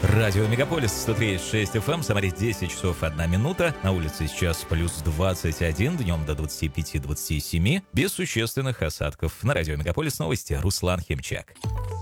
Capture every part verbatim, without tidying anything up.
Радио Мегаполис сто три и шесть эф эм, Самаре десять часов одна минута, на улице сейчас плюс двадцать один, днем до двадцати пяти - двадцати семи, без существенных осадков. На Радио Мегаполис новости, Руслан Химчак.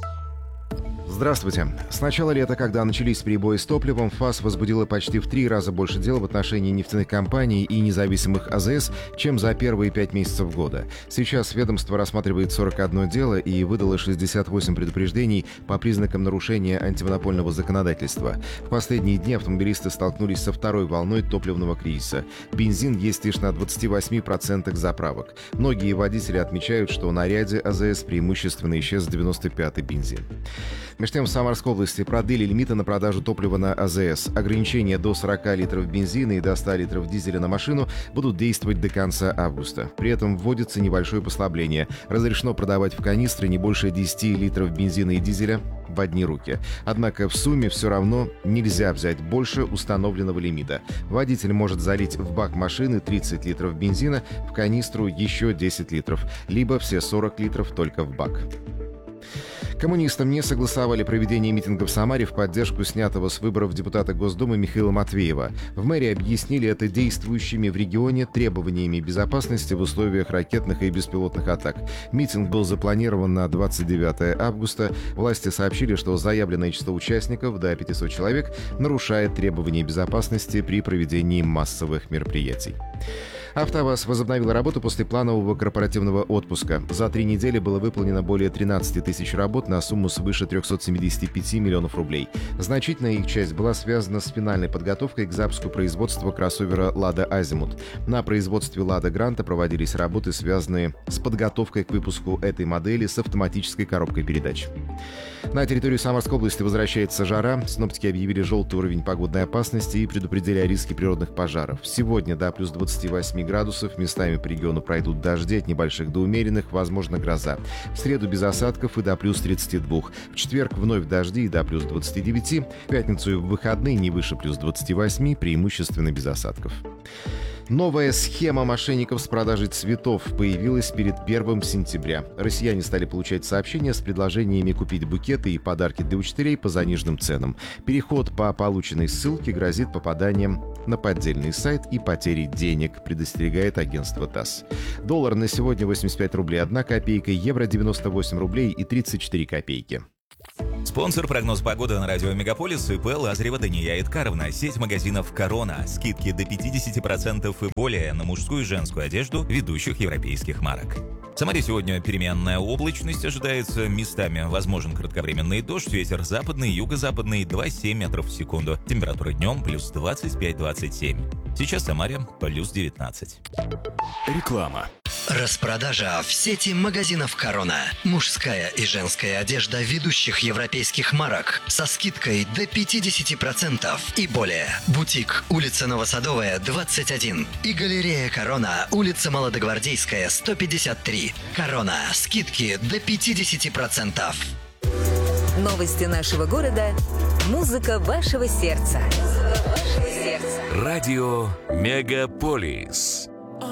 Здравствуйте. С начала лета, когда начались перебои с топливом, ФАС возбудила почти в три раза больше дел в отношении нефтяных компаний и независимых а зэ эс, чем за первые пять месяцев года. Сейчас ведомство рассматривает сорок одно дело и выдало шестьдесят восемь предупреждений по признакам нарушения антимонопольного законодательства. В последние дни автомобилисты столкнулись со второй волной топливного кризиса. Бензин есть лишь на двадцати восьми процентах заправок. Многие водители отмечают, что на ряде а зэ эс преимущественно исчез девяносто пятый бензин. Между тем, в Самарской области продлили лимиты на продажу топлива на а зэ эс. Ограничения до сорока литров бензина и до ста литров дизеля на машину будут действовать до конца августа. При этом вводится небольшое послабление. Разрешено продавать в канистры не больше десяти литров бензина и дизеля в одни руки. Однако в сумме все равно нельзя взять больше установленного лимита. Водитель может залить в бак машины тридцать литров бензина, в канистру еще десять литров, либо все сорок литров только в бак. Коммунистам не согласовали проведение митинга в Самаре в поддержку снятого с выборов депутата Госдумы Михаила Матвеева. В мэрии объяснили это действующими в регионе требованиями безопасности в условиях ракетных и беспилотных атак. Митинг был запланирован на двадцать девятое августа. Власти сообщили, что заявленное число участников, до пятисот человек, нарушает требования безопасности при проведении массовых мероприятий. АвтоВАЗ возобновил работу после планового корпоративного отпуска. За три недели было выполнено более тринадцати тысяч работ на сумму свыше трехсот семидесяти пяти миллионов рублей. Значительная их часть была связана с финальной подготовкой к запуску производства кроссовера «Лада Азимут». На производстве «Лада Гранта» проводились работы, связанные с подготовкой к выпуску этой модели с автоматической коробкой передач. На территорию Самарской области возвращается жара. Синоптики объявили желтый уровень погодной опасности и предупредили о риске природных пожаров. Сегодня до плюс двадцати восьми градусов, местами по региону пройдут дожди от небольших до умеренных, возможно гроза. В среду без осадков и до плюс тридцати двух. В четверг вновь дожди и до плюс двадцати девяти. В пятницу и в выходные не выше плюс двадцати восьми, преимущественно без осадков. Новая схема мошенников с продажей цветов появилась перед первым сентября. Россияне стали получать сообщения с предложениями купить букеты и подарки для учителей по заниженным ценам. Переход по полученной ссылке грозит попаданием на поддельный сайт и потерей денег, предостерегает агентство ТАСС. Доллар на сегодня восемьдесят пять рублей одна копейка, евро девяносто восемь рублей и тридцать четыре копейки. Спонсор прогноз погоды на радио Мегаполис ИП Лазарева Дания Эдкаровна. Сеть магазинов «Корона». Скидки до пятидесяти процентов и более на мужскую и женскую одежду ведущих европейских марок. В Самаре сегодня переменная облачность ожидается. Местами возможен кратковременный дождь. Ветер западный, юго-западный двадцать семь метров в секунду. Температура днем плюс двадцать пять - двадцать семь. Сейчас в Самаре плюс девятнадцать. Реклама. Распродажа в сети магазинов «Корона». Мужская и женская одежда ведущих европейских марок со скидкой до пятидесяти процентов и более. Бутик, улица Новосадовая, двадцать один. И галерея «Корона», улица Молодогвардейская, сто пятьдесят три. «Корона». Скидки до пятидесяти процентов. Новости нашего города. Музыка вашего сердца. Радио Мегаполис.